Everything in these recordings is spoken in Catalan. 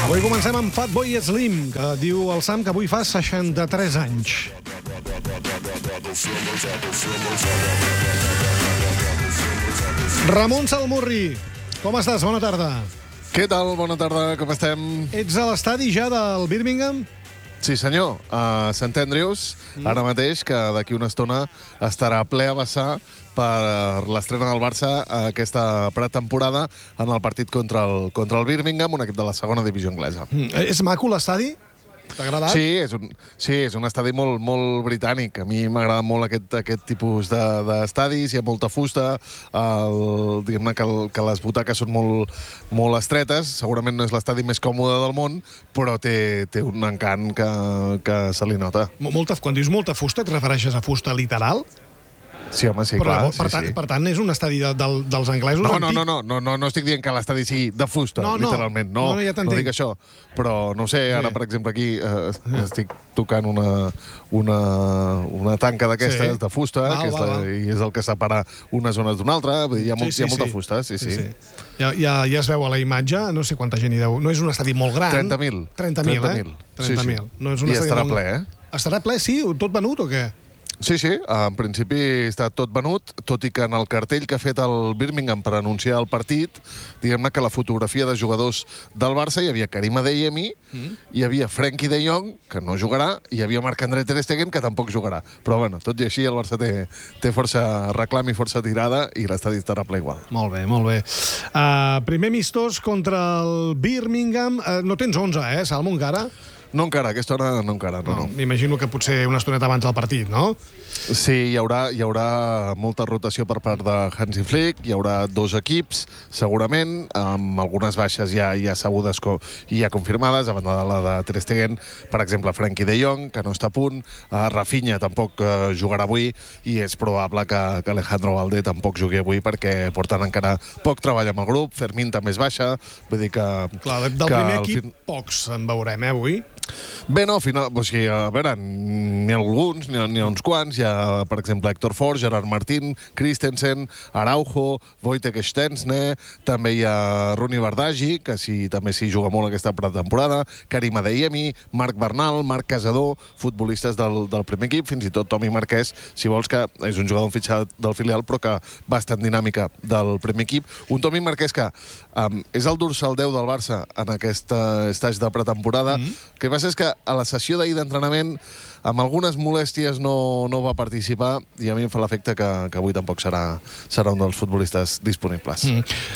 Avui comencem amb Fatboy Slim, que diu el Sam que avui fa 63 anys. Ramon Salmurri, com estàs? Bona tarda. Què tal? Bona tarda, com estem? Ets a l'estadi ja del Birmingham? Sí, senyor, a St. Andrews, ara mateix, que d'aquí una estona estarà ple a vessar per l'estrena del Barça aquesta pretemporada en el partit contra el Birmingham, un equip de la segona divisió anglesa. És maco l'estadi? T'ha agradat? Sí, és un estadi molt, molt britànic. A mi m'agrada molt aquest tipus d'estadis, hi ha molta fusta, diguem-ne que les butaques són molt estretes, segurament no és l'estadi més còmode del món, però té un encant que se li nota. Quan dius molta fusta, et refereixes a fusta literal? Sí, home, sí, clar. Per tant, és un estadi dels anglesos antic? No estic dient que l'estadi sigui de fusta, literalment. No dic això. Però, no sé, ara, per exemple, aquí estic tocant una tanca d'aquestes de fusta, i és el que separa unes zones d'una altra. Hi ha molta fusta, sí. Ja es veu a la imatge, no sé quanta gent hi deu. No és un estadi molt gran. 30.000. 30.000, 30.000. I estarà ple, Estarà ple, sí? Tot venut o què? Sí, en principi està tot venut, tot i que en el cartell que ha fet el Birmingham per anunciar el partit, diguem-ne que la fotografia de jugadors del Barça hi havia Karim Adeyemi, hi havia Frenkie de Jong, que no jugarà, i hi havia Marc-André ter Stegen, que tampoc jugarà. Però, bueno, tot i així, el Barça té força reclam i força tirada, i l'estadi estarà ple igual. Molt bé, molt bé. Primer amistós contra el Birmingham. No tens 11, Salmo, encara? No encara, a aquesta hora no encara, no. M'imagino que potser una estoneta abans del partit, no? Sí, hi haurà molta rotació per part de Hansi Flick, hi haurà 2 equips, segurament, amb algunes baixes ja sabudes i ja confirmades, a banda de la de Ter Stegen, per exemple, Frenkie de Jong, que no està a punt, Rafinha tampoc jugarà avui, i és probable que Alejandro Balde tampoc jugui avui, perquè porten encara poc treball amb el grup, Fermín també és baixa, vull dir que... Clar, del primer equip pocs en veurem, avui? Bé, no, a veure, n'hi ha alguns, n'hi ha uns quants. Hi ha, per exemple, Héctor Fort, Gerard Martín, Christensen, Araujo, Wojtek Szczęsny, també hi ha Rooney Bardghji, que també s'hi juga molt aquesta pretemporada, Karim Adeyemi, Marc Bernal, Marc Casador, futbolistes del primer equip, fins i tot Tomi Marquès, si vols, que és un jugador fitxat del filial, però que va estar en dinàmica del primer equip. Un Tomi Marquès que és el dorsal 10 del Barça en aquest estatge de pretemporada. El que passa és que a la sessió d'ahir d'entrenament, amb algunes molèsties, no va participar, i a mi em fa l'efecte que avui tampoc serà un dels futbolistes disponibles.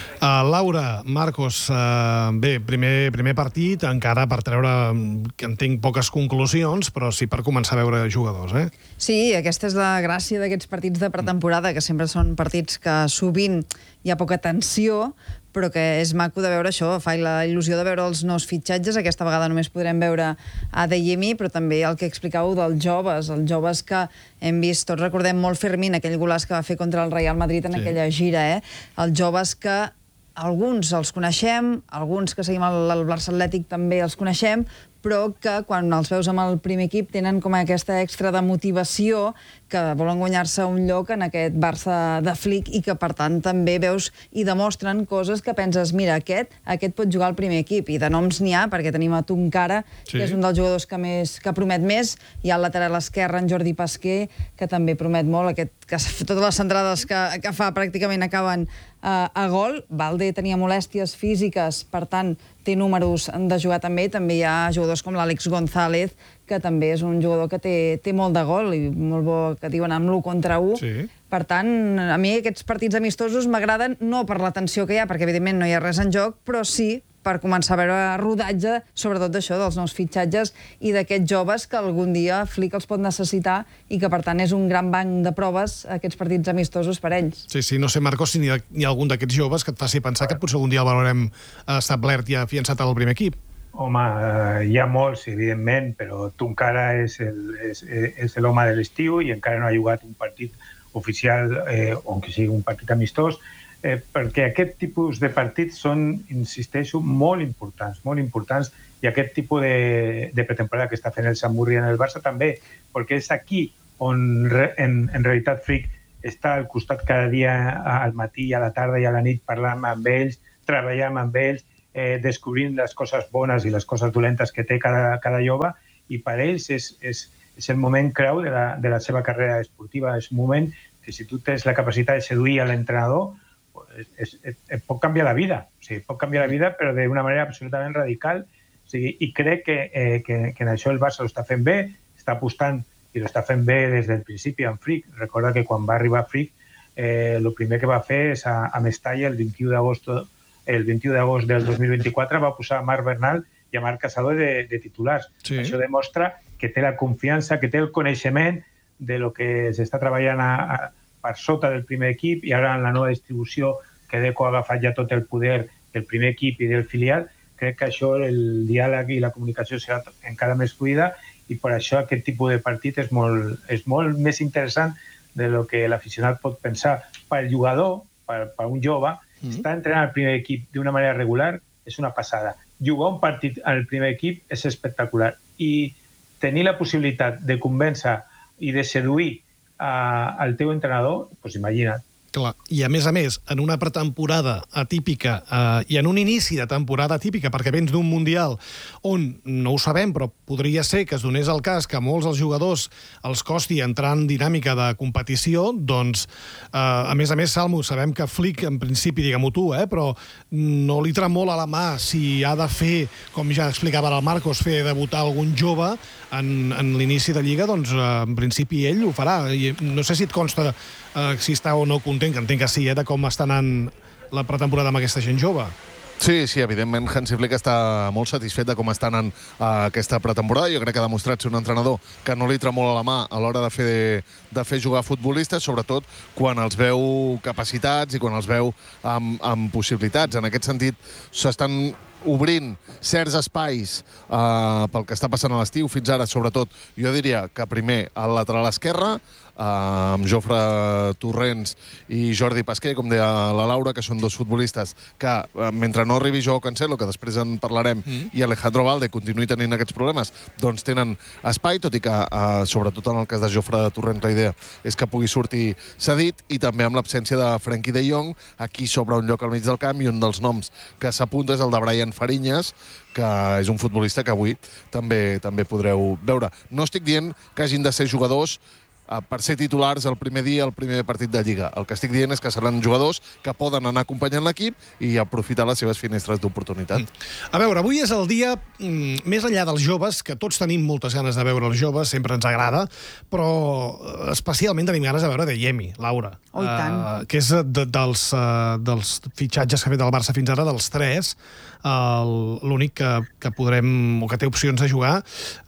Laura, Marcos, bé, primer partit, encara per treure, que entenc, poques conclusions, però sí per començar a veure jugadors, Sí, aquesta és la gràcia d'aquests partits de pretemporada, que sempre són partits que sovint hi ha poca tensió, però que és maco de veure això, fa la il·lusió de veure els nous fitxatges. Aquesta vegada només podrem veure Adeyemi, però també el que explicàveu dels joves que hem vist, tots recordem molt Fermín, aquell golaç que va fer contra el Real Madrid en aquella gira, els joves que alguns els coneixem, alguns que seguim el Barça Atlètic també els coneixem, però que quan els veus amb el primer equip tenen com aquesta extra de motivació, que volen guanyar-se un lloc en aquest Barça de Flick, i que per tant també veus i demostren coses que penses, mira, aquest pot jugar al primer equip, i de noms n'hi ha, perquè tenim a Tunkara, que és un dels jugadors que promet més, hi ha al lateral esquerre en Jordi Pasquer, que també promet molt, que totes les centrades que fa pràcticament acaben a gol. Balde tenia molèsties físiques, per tant té números de jugar també. També hi ha jugadors com l'Àlex González, que també és un jugador que té molt de gol, i molt bo, que diuen amb l'1 contra 1. Per tant, a mi aquests partits amistosos m'agraden, no per la tensió que hi ha, perquè evidentment no hi ha res en joc, però sí per començar a veure rodatge, sobretot d'això, dels nous fitxatges i d'aquests joves que algun dia Flick els pot necessitar, i que per tant és un gran banc de proves aquests partits amistosos per ells. Sí, no sé, Marcos, si hi ha algun d'aquests joves que et faci pensar que potser algun dia el veurem establert i afiançat al primer equip. Home, hi ha molts, evidentment, però Tunkara és l'home de l'estiu i encara no ha jugat un partit oficial, o que sigui un partit amistós, perquè aquest tipus de partits són, insisteixo, molt importants, i aquest tipus de pretemporada que està fent el Samurri en el Barça també, perquè és aquí on en realitat Flick està al costat cada dia, al matí, a la tarda i a la nit, parlant amb ells, treballant amb ells, descobrint les coses bones i les coses dolentes que té cada jove, i per ells és el moment clau de la seva carrera esportiva. És un moment que si tu tens la capacitat de seduir a l'entrenador, et pot canviar la vida. O sigui, pot canviar la vida, però d'una manera absolutament radical. O sigui, i crec que en això el Barça ho està fent bé, està apostant i ho està fent bé des del principi amb Frick. Recorda que quan va arribar Frick, el primer que va fer és a Mestalla el 21 d'agost del 2024 va posar a Marc Bernal i a Marc Caçador de titulars. Sí. Això demostra que té la confiança, que té el coneixement de lo que s'està treballant per sota del primer equip, i ara en la nova distribució que Deco ha agafat ja tot el poder del primer equip i del filial. Crec que això, el diàleg i la comunicació serà encara més fluida, i per això aquest tipus de partit és molt més interessant de lo que l'aficionat pot pensar. Per al jugador, per un jove, estar entrenant al primer equip d'una manera regular és una passada. Jugar un partit al primer equip és espectacular, i tenir la possibilitat de convèncer i de seduir al teu entrenador, doncs imagina't. Clar. I a més, en una pretemporada atípica i en un inici de temporada atípica, perquè vens d'un Mundial on, no ho sabem, però podria ser que es donés el cas que a molts dels jugadors els costi entrar en dinàmica de competició, doncs, a més, Salmo, sabem que Flick, en principi, digue-m'ho tu, però no li tremola la mà si ha de fer, com ja explicava el Marcos, fer debutar algun jove en l'inici de Lliga, doncs, en principi, ell ho farà. I no sé si et consta si està o no content, que entenc que sí, de com està anant la pretemporada amb aquesta gent jove. Sí, evidentment Hansi Flick està molt satisfet de com està anant aquesta pretemporada. Jo crec que ha demostrat ser un entrenador que no li tremola la mà a l'hora de fer jugar futbolistes, sobretot quan els veu capacitats i quan els veu amb possibilitats. En aquest sentit, s'estan obrint certs espais pel que està passant a l'estiu fins ara, sobretot, jo diria que primer al lateral esquerre, amb Jofre Torrents i Jordi Pasquer, com deia la Laura, que són dos futbolistes que, mentre no arribi Joao Cancelo, que després en parlarem, i Alejandro Valde continuï tenint aquests problemes, doncs tenen espai, tot i que, sobretot en el cas de Jofre Torrents, la idea és que pugui sortir cedit, i també amb l'absència de Frenkie de Jong, aquí s'obre un lloc al mig del camp, i un dels noms que s'apunta és el de Brian Fariñas, que és un futbolista que avui també podreu veure. No estic dient que hagin de ser jugadors per ser titulars el primer dia, el primer partit de Lliga. El que estic dient és que seran jugadors que poden anar acompanyant l'equip i aprofitar les seves finestres d'oportunitat. A veure, avui és el dia, més enllà dels joves, que tots tenim moltes ganes de veure els joves, sempre ens agrada, però especialment tenim ganes de veure de Yemi, Laura. Oh, i tant. Que és dels fitxatges que ha fet el Barça fins ara, dels 3, l'únic que podrem, o que té opcions de jugar.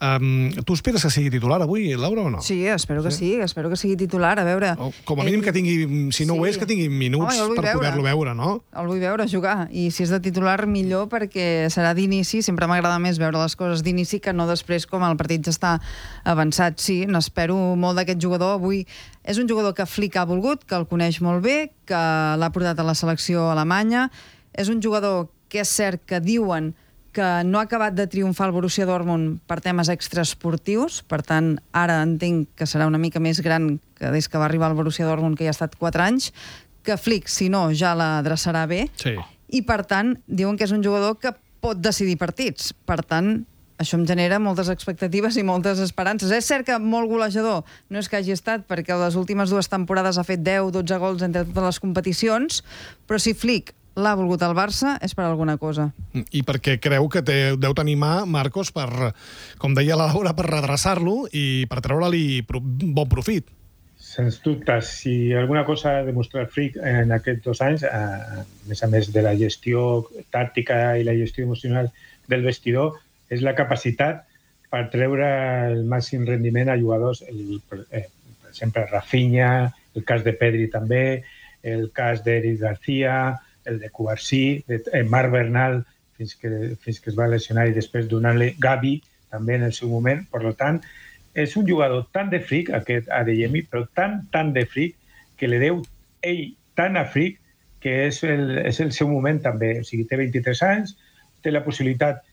Tu esperes que sigui titular avui, Laura, o no? Sí, espero que sí. Espero que sigui titular, a veure... Com a mínim que tingui, si no ho és, que tingui minuts per poder-lo veure, no? El vull veure jugar, i si és de titular millor, perquè serà d'inici. Sempre m'agrada més veure les coses d'inici que no després, com el partit ja està avançat. Sí, n'espero molt d'aquest jugador. Avui és un jugador que Flick ha volgut, que el coneix molt bé, que l'ha portat a la selecció alemanya. És un jugador que és cert que diuen que no ha acabat de triomfar el Borussia Dortmund per temes extraesportius, per tant, ara entenc que serà una mica més gran que des que va arribar al Borussia Dortmund, que ja ha estat 4 anys, que Flick, si no, ja l'adreçarà bé, sí. I per tant, diuen que és un jugador que pot decidir partits. Per tant, això em genera moltes expectatives i moltes esperances. És cert que molt golejador no és que hagi estat, perquè les últimes 2 temporades ha fet 10-12 gols entre totes les competicions, però si Flick l'ha volgut el Barça, és per alguna cosa. I perquè creu que deu tenir mà, Marcos, per, com deia la Laura, per redreçar-lo i per treure-li bon profit. Sens dubte, si alguna cosa ha demostrat Flick en aquests 2 anys, a més de la gestió tàctica i la gestió emocional del vestidor, és la capacitat per treure el màxim rendiment a jugadors, per exemple, Rafinha, el cas de Pedri també, el cas d'Eric García, el de Cubarsí, Marc Bernal, fins que es va lesionar i després donar-li Gavi, també en el seu moment. Per tant, és un jugador tan de Flick, aquest Adeyemi, però tan de Flick, que li deu ell tant a Flick, que és el seu moment també. O sigui, té 23 anys, té la possibilitat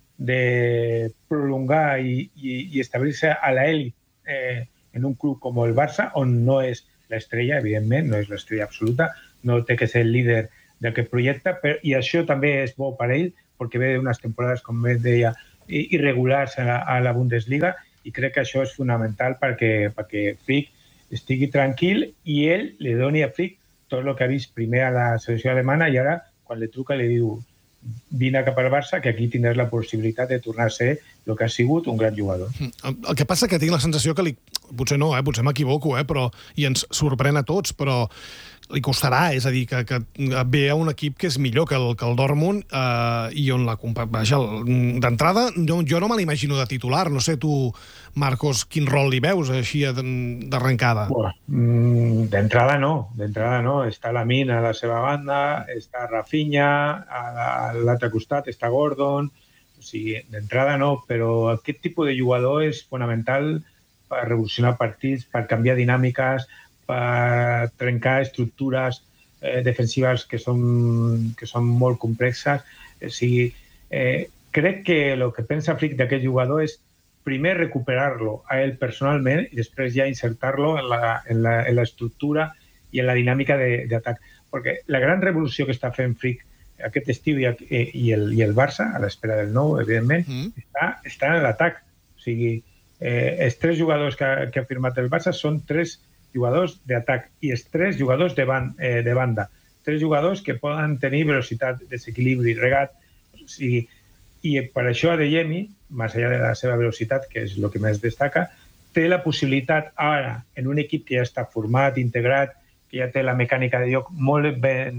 de prolongar i establir-se a l'elit en un club com el Barça, on no és l'estrella, evidentment, no és l'estrella absoluta, no té que ser el líder d'aquest projecte, i això també és bo per ell, porque ve unes temporades, com bé deia, irregulars a la Bundesliga, i crec que això és fonamental perquè Flick estigui tranquil i ell li doni a Flick tot el que ha vist primer a la selecció alemana, i ara, quan li truca, li diu vine cap al Barça, que aquí tindràs la possibilitat de tornar a ser el que ha sigut un gran jugador. El que passa que tinc la sensació que potser no, potser m'equivoco, però i ens sorprèn a tots, però li costarà, és a dir, que ve a un equip que és millor que el Dortmund i on d'entrada jo no me l'imagino de titular. No sé tu, Marcos, quin rol li veus així d'arrencada? D'entrada no. Està Lamine a la seva banda, està Rafinha, a l'altre costat està Gordon. O sigui, d'entrada no, però aquest tipus de jugador és fonamental per revolucionar partits, per canviar dinàmiques, per trencar estructures defensives que són molt complexes. O sigui, crec que el que pensa Flick d'aquest jugador és primer recuperar-lo a ell personalment i després ja insertar-lo en la estructura i en la dinàmica d'atac. Perquè la gran revolució que està fent Flick aquest estiu i el Barça, a l'espera del nou, evidentment, està en l'atac. O sigui, els 3 jugadors que ha firmat el Barça són 3 jugadors d'atac i els 3 jugadors de banda. 3 jugadors que poden tenir velocitat, desequilibri, regat. O sigui, i per això Adeyemi, més enllà de la seva velocitat, que és el que més destaca, té la possibilitat ara, en un equip que ja està format, integrat, que ja té la mecànica de joc molt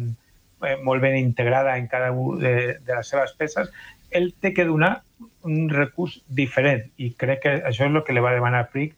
ben integrada en cada una de les seves peces, ell té que donar un recurs diferent, i crec que això és el que li va demanar Flick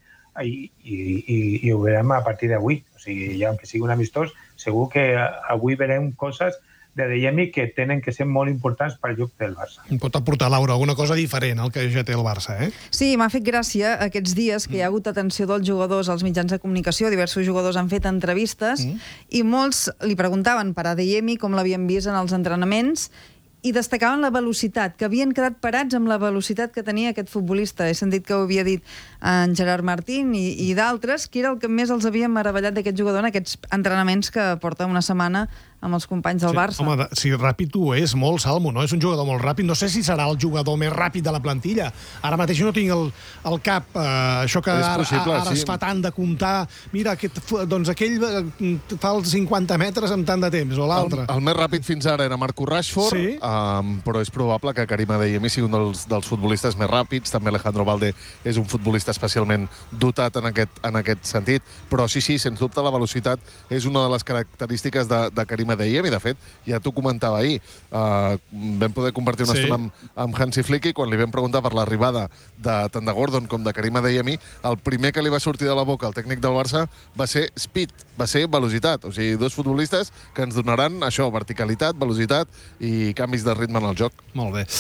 i ho veurem a partir d'avui. O sigui, ja que sigui un amistós, segur que avui veurem coses de Adeyemi que tenen que ser molt importants per al joc del Barça. Pot aportar, Laura, alguna cosa diferent al que ja té el Barça, Sí, m'ha fet gràcia aquests dies que hi ha hagut atenció dels jugadors als mitjans de comunicació, diversos jugadors han fet entrevistes i molts li preguntaven per Adeyemi com l'havien vist en els entrenaments i destacaven la velocitat, que havien quedat parats amb la velocitat que tenia aquest futbolista. He sentit que ho havia dit en Gerard Martín i d'altres, que era el que més els havia meravellat d'aquest jugador en aquests entrenaments que porta una setmana amb els companys del Barça. Home, si ràpid ho és molt, Salmo, no? És un jugador molt ràpid. No sé si serà el jugador més ràpid de la plantilla. Ara mateix no tinc al cap això que ara es fa tant de comptar. Mira, doncs aquell fa els 50 metres en tant de temps, o l'altre. El més ràpid fins ara era Marco Rashford, però és probable que Karim Adeyemi sigui un dels futbolistes més ràpids. També Alejandro Balde és un futbolista especialment dotat en aquest sentit. Però sí, sens dubte, la velocitat és una de les característiques de Karim Adeyemi. De fet, ja t'ho comentava ahir. Vam poder compartir una estona amb Hansi Flick i quan li vam preguntar per l'arribada tant de Gordon com de Karim Adeyemi, el primer que li va sortir de la boca al tècnic del Barça va ser speed, va ser velocitat. O sigui, 2 futbolistes que ens donaran això, verticalitat, velocitat i canvis de ritme en el joc. Molt bé.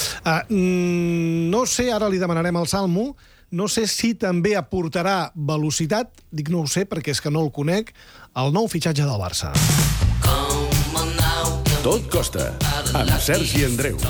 No sé, ara li demanarem al Salmo, no sé si també aportarà velocitat, dic no ho sé perquè és que no el conec, el nou fitxatge del Barça. Tot costa, amb Sergi Andreu.